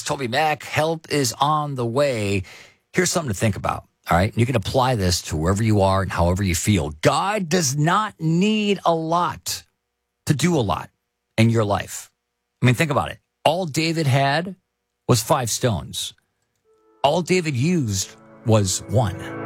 is Toby Mack. Help is on the way. Here's something to think about. All right. You can apply this to wherever you are and however you feel. God does not need a lot to do a lot in your life. I mean, think about it. All David had was 5 stones. All David used was 1.